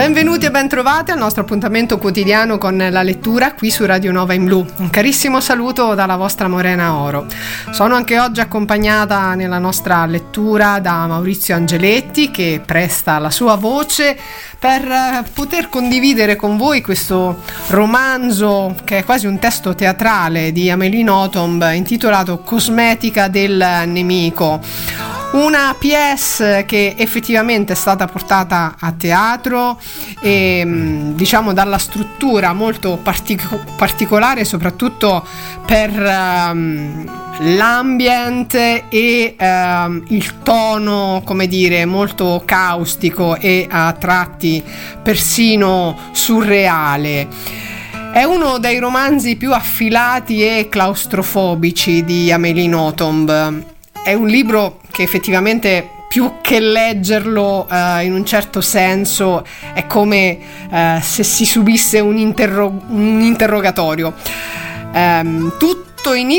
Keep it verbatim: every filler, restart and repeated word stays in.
Benvenuti e bentrovati al nostro appuntamento quotidiano con la lettura qui su Radio Nova in Blu. Un carissimo saluto dalla vostra Morena Oro. Sono anche oggi accompagnata nella nostra lettura da Maurizio Angeletti, che presta la sua voce per poter condividere con voi questo romanzo che è quasi un testo teatrale di Amélie Nothomb intitolato Cosmetica del nemico. Una pièce che effettivamente è stata portata a teatro e diciamo dalla struttura molto partic- particolare soprattutto per um, l'ambient e um, il tono, come dire, molto caustico e a tratti persino surreale. È uno dei romanzi più affilati e claustrofobici di Amélie Nothomb. È un libro che effettivamente, più che leggerlo uh, in un certo senso, è come uh, se si subisse un, interro- un interrogatorio. Um, tutto inizia